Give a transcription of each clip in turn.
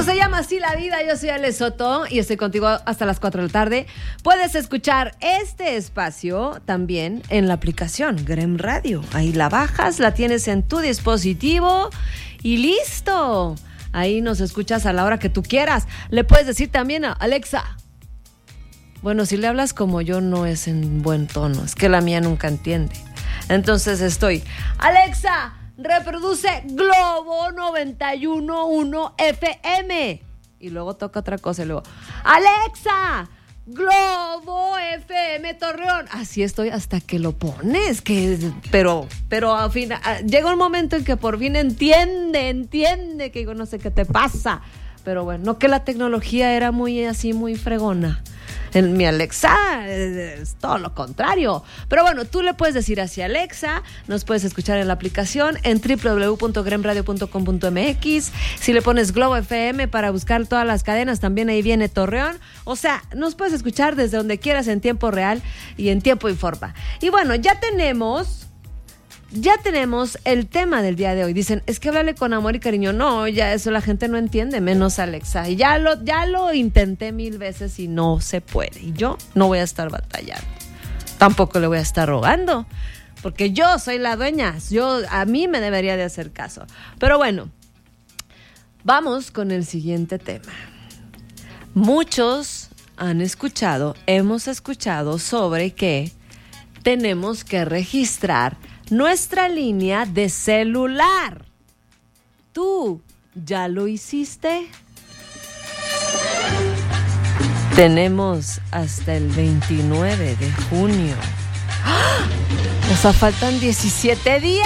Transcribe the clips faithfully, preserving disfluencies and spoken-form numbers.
se llama así la vida. Yo soy Ale Soto y estoy contigo hasta las cuatro de la tarde. Puedes escuchar este espacio también en la aplicación Grem Radio. Ahí la bajas, la tienes en tu dispositivo y listo. Ahí nos escuchas a la hora que tú quieras. Le puedes decir también a Alexa. Bueno, si le hablas como yo no es en buen tono, es que la mía nunca entiende. Entonces estoy, Alexa, reproduce Globo noventa y uno punto uno F M. Y luego toca otra cosa y luego, Alexa, Globo F M Torreón. Así estoy hasta que lo pones, que pero pero al fin llega un momento en que por fin entiende, entiende que digo, no sé qué te pasa. Pero bueno, no que la tecnología era muy así, muy fregona. En mi Alexa es todo lo contrario. Pero bueno, tú le puedes decir así Alexa, nos puedes escuchar en la aplicación en doble u doble u doble u punto grem radio punto com punto m x. Si le pones Globo F M para buscar todas las cadenas, también ahí viene Torreón. O sea, nos puedes escuchar desde donde quieras en tiempo real y en tiempo y forma. Y bueno, ya tenemos... Ya tenemos el tema del día de hoy. Dicen, es que háblale con amor y cariño. No, ya eso la gente no entiende, menos Alexa. Y ya lo, ya lo intenté mil veces y no se puede. Y yo no voy a estar batallando. Tampoco le voy a estar rogando, porque yo soy la dueña. Yo, a mí me debería de hacer caso. Pero bueno, vamos con el siguiente tema. Muchos han escuchado, hemos escuchado sobre que tenemos que registrar nuestra línea de celular. ¿Tú ya lo hiciste? Tenemos hasta el veintinueve de junio. ¡Ah! O sea, faltan diecisiete días.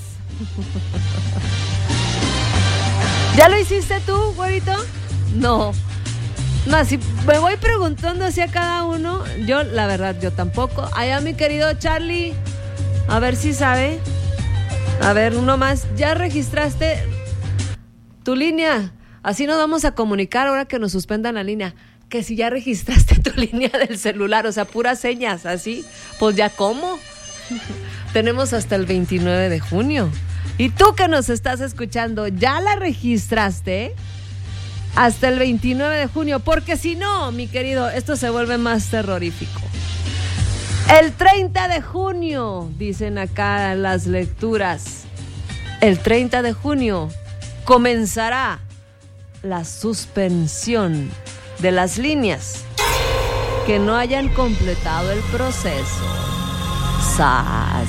¿Ya lo hiciste tú, güerito? No. No, si me voy preguntando hacia cada uno, yo, la verdad, yo tampoco. Allá mi querido Charlie, a ver si sabe. A ver, uno más. ¿Ya registraste tu línea? Así nos vamos a comunicar ahora que nos suspendan la línea. Que si ya registraste tu línea del celular, o sea, puras señas, así. Pues ya, ¿cómo? Tenemos hasta el veintinueve de junio. Y tú que nos estás escuchando, ¿ya la registraste? Hasta el veintinueve de junio. Porque si no, mi querido, esto se vuelve más terrorífico. El treinta de junio, dicen acá las lecturas, el treinta de junio comenzará la suspensión de las líneas que no hayan completado el proceso. ¡Sas!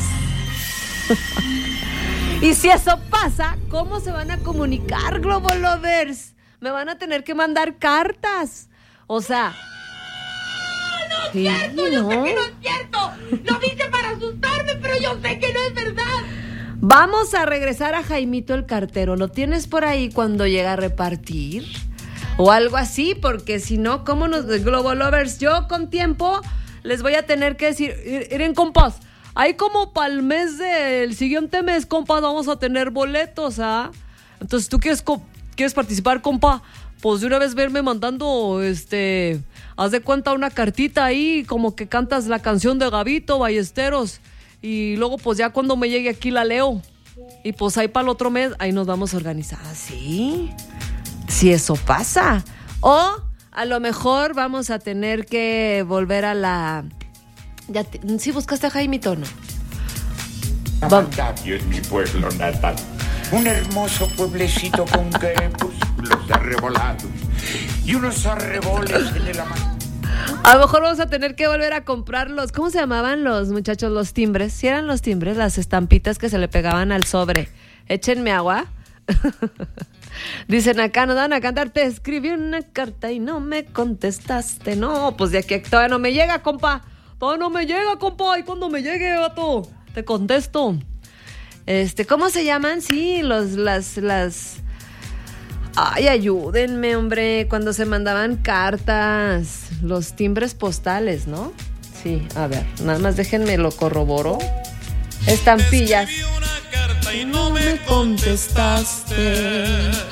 Y si eso pasa, ¿cómo se van a comunicar, Globo Lovers? Me van a tener que mandar cartas. O sea... No es cierto, yo sé que no es cierto. Lo dice para asustarme, pero yo sé que no es verdad. Vamos a regresar a Jaimito el cartero. ¿Lo tienes por ahí cuando llega a repartir? O algo así, porque si no, ¿cómo nos... Globo Lovers, yo con tiempo les voy a tener que decir, miren, compas, ahí como para el mes del siguiente mes, compas, vamos a tener boletos, ¿ah? Entonces, ¿tú quieres, quieres participar, compa? Pues de una vez verme mandando, este... haz de cuenta una cartita ahí, como que cantas la canción de Gabito Ballesteros. Y luego, pues ya cuando me llegue aquí la leo. Y pues ahí para el otro mes, ahí nos vamos a organizar. ¿Sí? Si eso pasa. O a lo mejor vamos a tener que volver a la... Ya te... ¿Sí buscaste a Jaimito o no? Amandavio es mi pueblo natal. Un hermoso pueblecito con crepúsculos arrebolados y unos arreboles en el amante. A lo mejor vamos a tener que volver a comprar los... ¿Cómo se llamaban los muchachos? Los timbres. ¿Sí eran los timbres? Las estampitas que se le pegaban al sobre. Échenme agua. Dicen acá, nos dan a cantar. Te escribí una carta y no me contestaste. No, pues de aquí todavía no me llega, compa. Todavía no me llega, compa. Y cuando me llegue, vato, te contesto. Este, ¿cómo se llaman? Sí, los, las, las... Ay, ayúdenme, hombre. Cuando se mandaban cartas, los timbres postales, ¿no? Sí, a ver, nada más déjenme lo corroboro. Estampillas. Te escribí una carta y no me contestaste.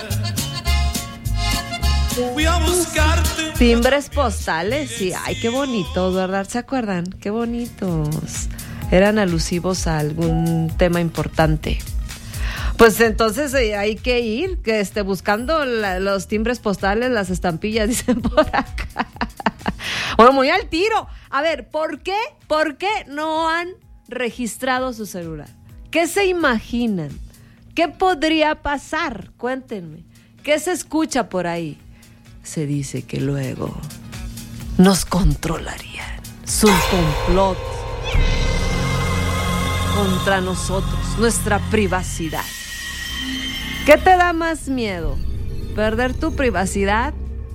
Fui a buscarte. Timbres postales, sí. Ay, qué bonitos, ¿verdad? ¿Se acuerdan? Qué bonitos. Eran alusivos a algún tema importante. Pues entonces eh, hay que ir, que esté buscando la, los timbres postales, las estampillas, dicen por acá. Bueno, muy al tiro. A ver, ¿por qué? ¿Por qué no han registrado su celular? ¿Qué se imaginan? ¿Qué podría pasar? Cuéntenme. ¿Qué se escucha por ahí? Se dice que luego nos controlarían. Es un complot contra nosotros, nuestra privacidad. ¿Qué te da más miedo? ¿Perder tu privacidad?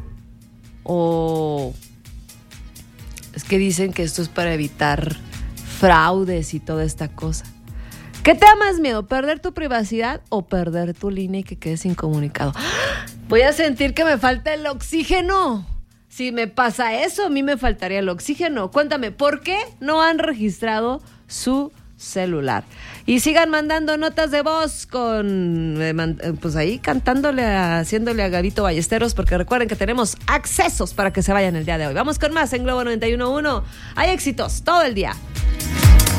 ¿O es que dicen que esto es para evitar fraudes y toda esta cosa? ¿Qué te da más miedo? ¿Perder tu privacidad o perder tu línea y que quedes incomunicado? Voy a sentir que me falta el oxígeno. Si me pasa eso, a mí me faltaría el oxígeno. Cuéntame, ¿por qué no han registrado su celular? Y sigan mandando notas de voz con, eh, man, pues ahí cantándole, a, haciéndole a Gabito Ballesteros, porque recuerden que tenemos accesos para que se vayan el día de hoy. Vamos con más en Globo noventa y uno punto uno. Hay éxitos todo el día.